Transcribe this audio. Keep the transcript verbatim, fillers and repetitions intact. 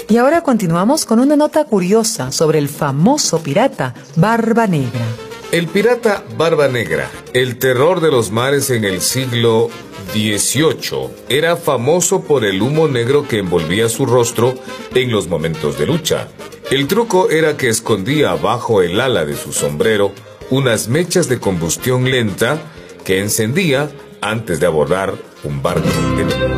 Y ahora continuamos con una nota curiosa sobre el famoso pirata Barba Negra. El pirata Barba Negra, el terror de los mares en el siglo dieciocho, era famoso por el humo negro que envolvía su rostro en los momentos de lucha. El truco era que escondía bajo el ala de su sombrero unas mechas de combustión lenta que encendía antes de abordar un barco enemigo.